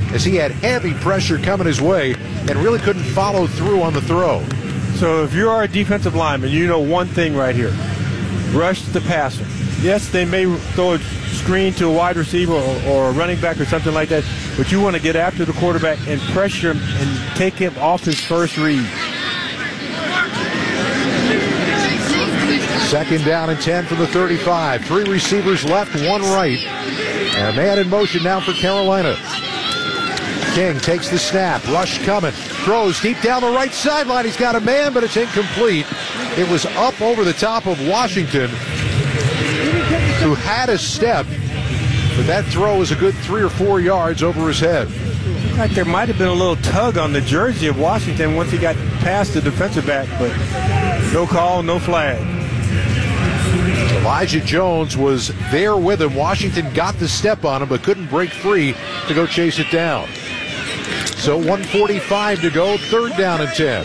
as he had heavy pressure coming his way and really couldn't follow through on the throw. So if you are a defensive lineman, you know one thing right here. Rush the passer. Yes, they may throw a screen to a wide receiver or a running back or something like that, but you want to get after the quarterback and pressure him and take him off his first read. Second down and 10 from the 35. 3 receivers left, 1 right. And a man in motion now for Carolina. King takes the snap. Rush coming. Throws deep down the right sideline. He's got a man, but it's incomplete. It was up over the top of Washington, who had a step, but that throw was a good 3 or 4 yards over his head. Looked like there might have been a little tug on the jersey of Washington once he got past the defensive back, but no call, no flag. Elijah Jones was there with him. Washington got the step on him, but couldn't break free to go chase it down. So 1:45 to go, 3rd down and 10.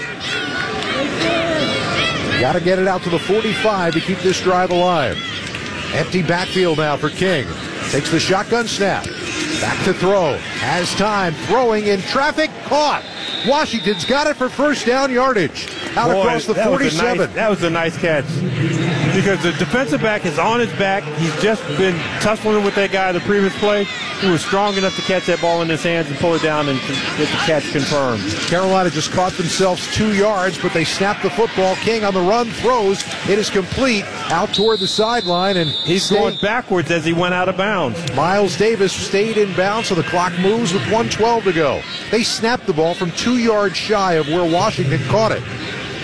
Got to get it out to the 45 to keep this drive alive. Empty backfield now for King. Takes the shotgun snap. Back to throw. Has time. Throwing in traffic. Caught. Washington's got it for first down yardage. Out across the 47. That was a nice catch. Because the defensive back is on his back. He's just been tussling with that guy the previous play. He was strong enough to catch that ball in his hands and pull it down and get the catch confirmed. Carolina just caught themselves 2 yards, but they snapped the football. King on the run, throws. It is complete out toward the sideline, and he's going backwards as he went out of bounds. Miles Davis stayed in bounds, so the clock moves with 1:12 to go. They snapped the ball from 2 yards shy of where Washington caught it.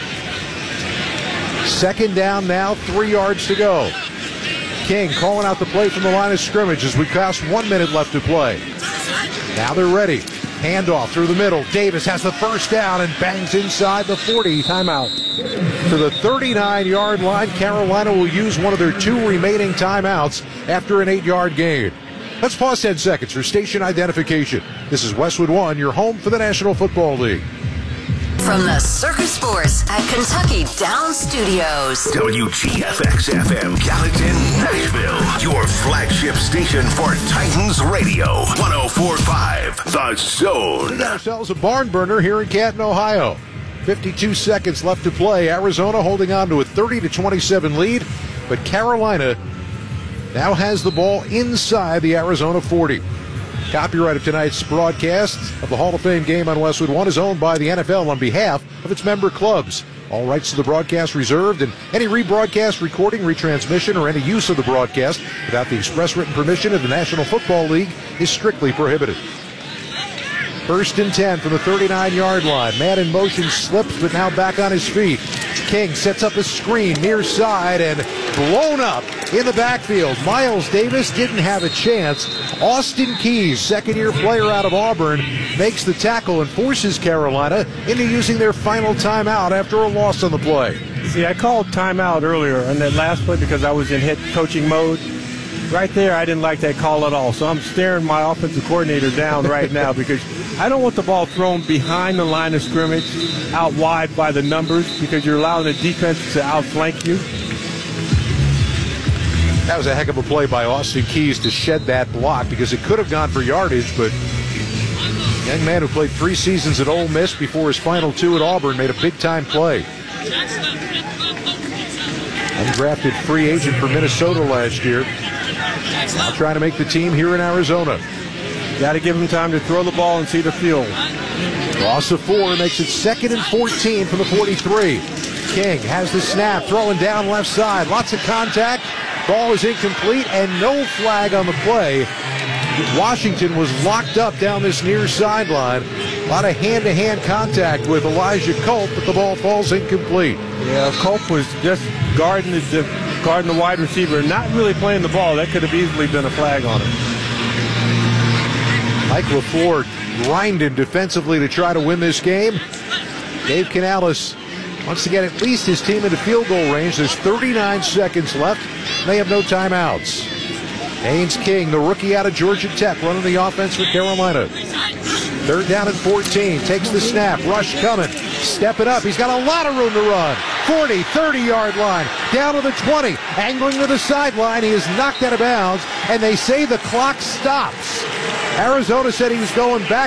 Second down now, 3 yards to go. King calling out the play from the line of scrimmage as we pass 1 minute left to play. Now they're ready. Handoff through the middle. Davis has the first down and bangs inside the 40. Timeout. To the 39-yard line, Carolina will use one of their 2 remaining timeouts after an 8-yard gain. Let's pause 10 seconds for station identification. This is Westwood One, your home for the National Football League. From the Circus Sports at Kentucky Downs Studios. WGFX-FM, Gallatin, Nashville. Your flagship station for Titans Radio. 104.5, The Zone. We got ourselves a barn burner here in Canton, Ohio. 52 seconds left to play. Arizona holding on to a 30-27 lead, but Carolina now has the ball inside the Arizona 40. Copyright of tonight's broadcast of the Hall of Fame game on Westwood One is owned by the NFL on behalf of its member clubs. All rights to the broadcast reserved, and any rebroadcast, recording, retransmission, or any use of the broadcast without the express written permission of the National Football League is strictly prohibited. 1st and 10 from the 39-yard line. Man in motion, slips, but now back on his feet. King sets up a screen near side and blown up in the backfield. Miles Davis didn't have a chance. Austin Keys, second-year player out of Auburn, makes the tackle and forces Carolina into using their final timeout after a loss on the play. See, I called timeout earlier on that last play because I was in head coaching mode. Right there, I didn't like that call at all. So I'm staring my offensive coordinator down right now because I don't want the ball thrown behind the line of scrimmage, out wide by the numbers, because you're allowing the defense to outflank you. That was a heck of a play by Austin Keys to shed that block because it could have gone for yardage, but the young man who played 3 seasons at Ole Miss before his final 2 at Auburn made a big-time play. Undrafted free agent for Minnesota last year. Now trying to make the team here in Arizona. Got to give him time to throw the ball and see the field. Loss of 4 makes it 2nd and 14 from the 43. King has the snap, throwing down left side. Lots of contact. Ball is incomplete and no flag on the play. Washington was locked up down this near sideline. A lot of hand-to-hand contact with Elijah Culp, but the ball falls incomplete. Yeah, Culp was just guarding the wide receiver, not really playing the ball. That could have easily been a flag on him. Mike LaFleur grinding defensively to try to win this game. Dave Canales wants to get at least his team into field goal range. There's 39 seconds left. They have no timeouts. Haynes King, the rookie out of Georgia Tech, running the offense for Carolina. 3rd down and 14. Takes the snap. Rush coming. Stepping up. He's got a lot of room to run. 40, 30-yard line. Down to the 20. Angling to the sideline. He is knocked out of bounds, and they say the clock stops. Arizona said he was going back.